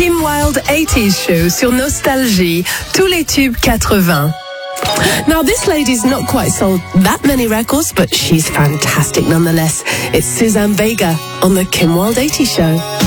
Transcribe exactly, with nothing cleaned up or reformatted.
Kim Wilde eighties Show sur Nostalgie, tous les tubes quatre-vingts. Now, this lady's not quite sold that many records, but she's fantastic nonetheless. It's Suzanne Vega on the Kim Wilde eighties Show.